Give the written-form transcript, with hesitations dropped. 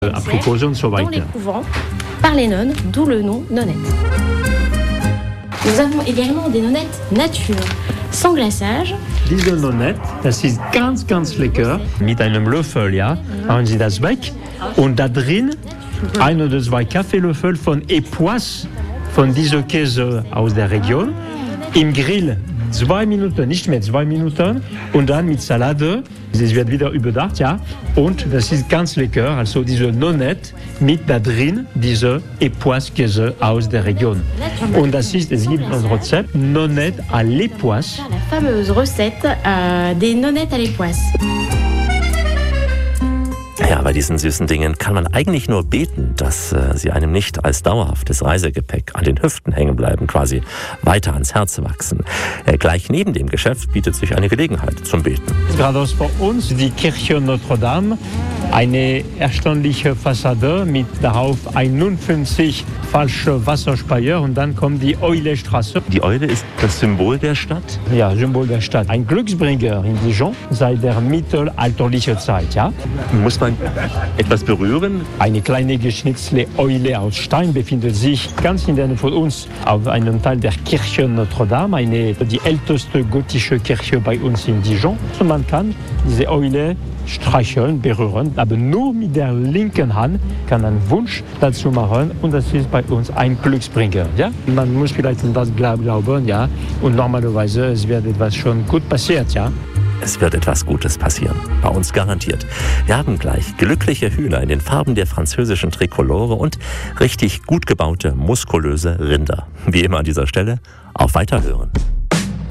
Aprikose und so dans les weiter. couvents par les nonnes, d'où le nom nonnette. Nous avons également des nonnettes nature, sans glaçage. Diese Nonette, das ist ganz, ganz lecker. Mit einem Löffel, ja, machen Sie das weg. Und da drin 1 oder 2 Kaffeelöffel von Epoisse, von diesem Käse aus der Region. Im Grill 2 Minuten, nicht mehr 2 Minuten. Und dann mit Salate. Es wird wieder überdacht, ja. Und das ist ganz lecker. Also diese Nonette mit da drin, diese Epoisse-Käse aus der Region. Und das ist, es gibt ein Rezept, Nonette à l'époisse. La fameuse recette des nonnettes à l'époisse. Ja, bei diesen süßen Dingen kann man eigentlich nur beten, dass sie einem nicht als dauerhaftes Reisegepäck an den Hüften hängen bleiben, quasi weiter ans Herz wachsen. Gleich neben dem Geschäft bietet sich eine Gelegenheit zum Beten. Geradeaus vor uns die Kirche Notre Dame, eine erstaunliche Fassade mit darauf 51 falsche Wasserspeier und dann kommt die Eulestraße. Die Eule ist das Symbol der Stadt? Ja, Symbol der Stadt. Ein Glücksbringer in Dijon seit der mittelalterlichen Zeit, ja. Muss man etwas berühren? Eine kleine geschnitzte Eule aus Stein befindet sich ganz in der Nähe von uns auf einem Teil der Kirche Notre Dame, die älteste gotische Kirche bei uns in Dijon. Und man kann diese Eule streicheln, berühren, aber nur mit der linken Hand kann einen Wunsch dazu machen und das ist bei uns ein Glücksbringer. Ja? Man muss vielleicht an das glauben, ja, und normalerweise es wird etwas schon gut passiert, ja. Es wird etwas Gutes passieren. Bei uns garantiert. Wir haben gleich glückliche Hühner in den Farben der französischen Trikolore und richtig gut gebaute, muskulöse Rinder. Wie immer an dieser Stelle, auf Weiterhören.